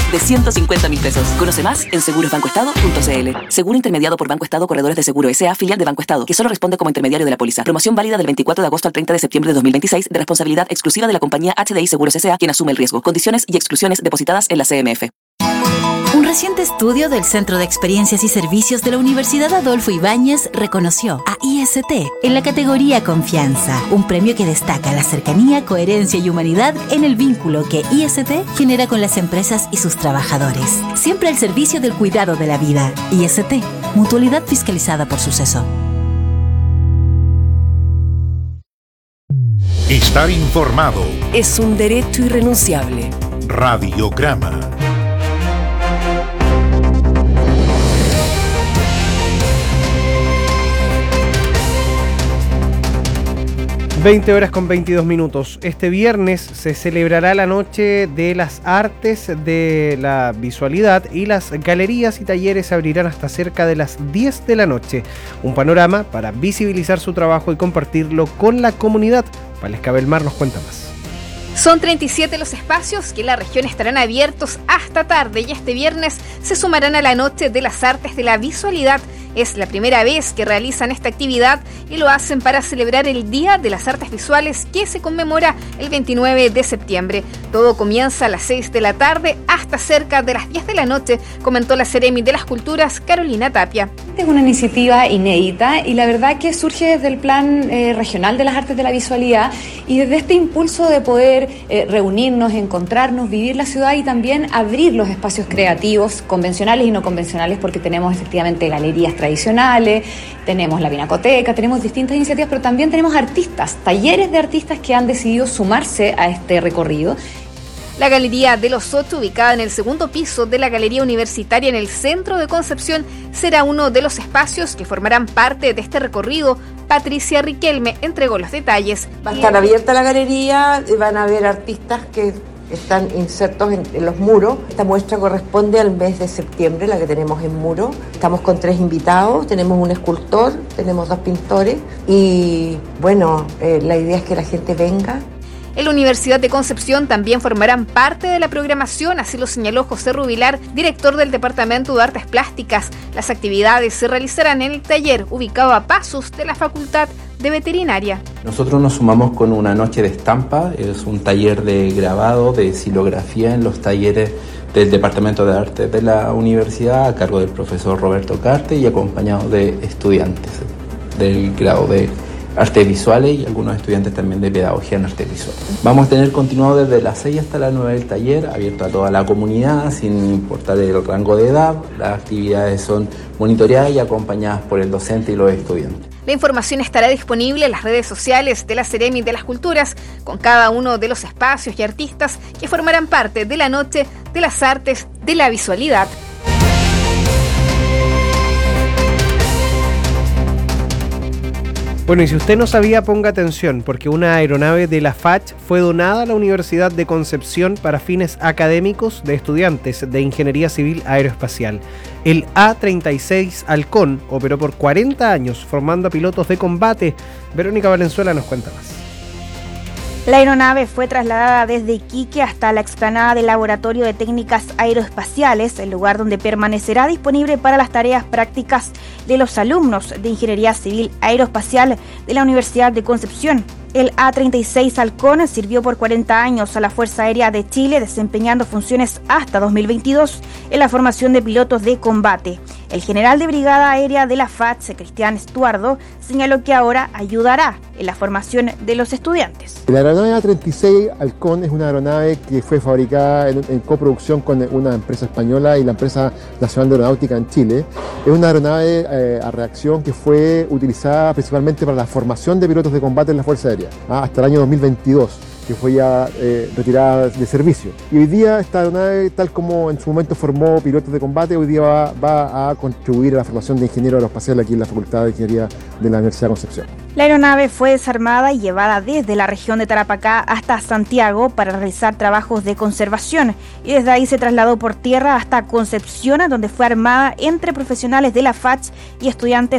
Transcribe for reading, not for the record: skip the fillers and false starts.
de 150.000 pesos. Conoce más en segurosbancoestado.cl. Seguro intermediado por Banco Estado Corredores de Seguro S.A., filial de Banco Estado, que solo responde como intermediario de la póliza. Promoción válida del 24 de agosto al 30 de septiembre de 2026, de responsabilidad exclusiva de la compañía HDI Seguros S.A., quien asume el riesgo. Condiciones y exclusiones depositadas en la CMF. Un reciente estudio del Centro de Experiencias y Servicios de la Universidad Adolfo Ibáñez reconoció a IST en la categoría Confianza, un premio que destaca la cercanía, coherencia y humanidad en el vínculo que IST genera con las empresas y sus trabajadores. Siempre al servicio del cuidado de la vida. IST, mutualidad fiscalizada por Suceso. Estar informado es un derecho irrenunciable. Radiograma. 20:22. Este viernes se celebrará la Noche de las Artes de la Visualidad y las galerías y talleres se abrirán hasta cerca de las 10 de la noche. Un panorama para visibilizar su trabajo y compartirlo con la comunidad. Valesca Belmar nos cuenta más. Son 37 los espacios que en la región estarán abiertos hasta tarde y este viernes se sumarán a la Noche de las Artes de la Visualidad. Es la primera vez que realizan esta actividad y lo hacen para celebrar el Día de las Artes Visuales que se conmemora el 29 de septiembre. Todo comienza a las 6 de la tarde hasta cerca de las 10 de la noche, comentó la Seremi de las Culturas, Carolina Tapia. Es una iniciativa inédita y la verdad que surge desde el Plan Regional de las Artes de la Visualidad y desde este impulso de poder reunirnos, encontrarnos, vivir la ciudad y también abrir los espacios creativos, convencionales y no convencionales, porque tenemos efectivamente galerías tradicionales, tenemos la Pinacoteca, tenemos distintas iniciativas, pero también tenemos artistas, talleres de artistas que han decidido sumarse a este recorrido. La Galería de los Ocho, ubicada en el segundo piso de la Galería Universitaria en el centro de Concepción, será uno de los espacios que formarán parte de este recorrido. Patricia Riquelme entregó los detalles. Va a estar abierta la galería, van a haber artistas que están insertos en los muros. Esta muestra corresponde al mes de septiembre, la que tenemos en muro. Estamos con 3 invitados, tenemos un escultor, tenemos 2 pintores y bueno, la idea es que la gente venga. En la Universidad de Concepción también formarán parte de la programación, así lo señaló José Rubilar, director del Departamento de Artes Plásticas. Las actividades se realizarán en el taller ubicado a pasos de la Facultad de Veterinaria. Nosotros nos sumamos con una noche de estampa, es un taller de grabado, de silografía en los talleres del Departamento de Arte de la Universidad a cargo del profesor Roberto Carte y acompañado de estudiantes del grado de Artes Visuales y algunos estudiantes también de Pedagogía en Artes Visuales. Vamos a tener continuado desde las 6 hasta las 9 del taller, abierto a toda la comunidad, sin importar el rango de edad. Las actividades son monitoreadas y acompañadas por el docente y los estudiantes. La información estará disponible en las redes sociales de la Seremi de las Culturas, con cada uno de los espacios y artistas que formarán parte de la Noche de las Artes de la Visualidad. Bueno, y si usted no sabía, ponga atención, porque una aeronave de la FACH fue donada a la Universidad de Concepción para fines académicos de estudiantes de Ingeniería Civil Aeroespacial. El A-36 Halcón operó por 40 años formando a pilotos de combate. Verónica Valenzuela nos cuenta más. La aeronave fue trasladada desde Iquique hasta la explanada del Laboratorio de Técnicas Aeroespaciales, el lugar donde permanecerá disponible para las tareas prácticas de los alumnos de Ingeniería Civil Aeroespacial de la Universidad de Concepción. El A-36 Halcón sirvió por 40 años a la Fuerza Aérea de Chile, desempeñando funciones hasta 2022 en la formación de pilotos de combate. El general de Brigada Aérea de la FACH, Cristian Estuardo, señaló que ahora ayudará en la formación de los estudiantes. La aeronave A-36 Halcón es una aeronave que fue fabricada en coproducción con una empresa española y la empresa nacional de aeronáutica en Chile. Es una aeronave a reacción que fue utilizada principalmente para la formación de pilotos de combate en la Fuerza Aérea, hasta el año 2022. Que fue ya retirada de servicio. Y hoy día esta aeronave, tal como en su momento formó pilotos de combate, hoy día va a contribuir a la formación de ingenieros aeroespaciales aquí en la Facultad de Ingeniería de la Universidad de Concepción. La aeronave fue desarmada y llevada desde la región de Tarapacá hasta Santiago para realizar trabajos de conservación y desde ahí se trasladó por tierra hasta Concepción, donde fue armada entre profesionales de la FACH y estudiantes